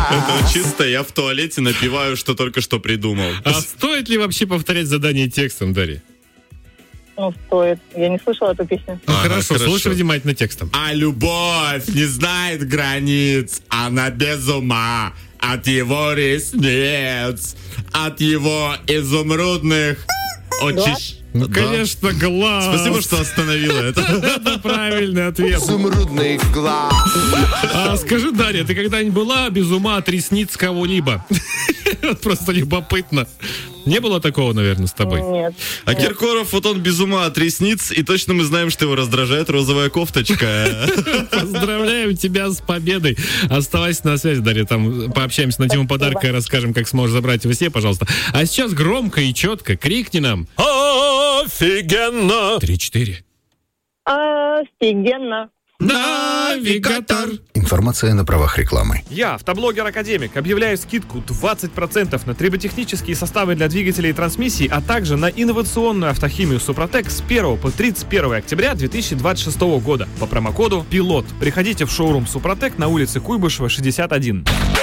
Это чисто я в туалете напеваю, что только что придумал. А стоит ли вообще повторять задание текстом, Дарья? Ну, стоит. Я не слышала эту песню. Ну, хорошо, слушай внимательно текстом. А любовь не знает границ, она без ума от его ресниц, от его изумрудных очищ... Ну, конечно, глаз. Спасибо, что остановила это. Это правильный ответ. Изумрудный глаз. А скажи, Дарья, ты когда-нибудь была без ума от ресниц кого-либо? Просто любопытно. Не было такого, наверное, с тобой? Нет. А Киркоров, вот он без ума от ресниц, и точно мы знаем, что его раздражает розовая кофточка. Поздравляем тебя с победой. Оставайся на связи, Дарья, там пообщаемся на тему подарка и расскажем, как сможешь забрать его себе, пожалуйста. А сейчас громко и четко крикни нам. Офигенно! 3-4. Офигенно. Навигатор. Информация на правах рекламы. Я, автоблогер-академик, объявляю скидку 20% на триботехнические составы для двигателей и трансмиссий, а также на инновационную автохимию Супротек с 1 по 31 октября 2026 года по промокоду ПИЛОТ. Приходите в шоурум Супротек на улице Куйбышева, 61.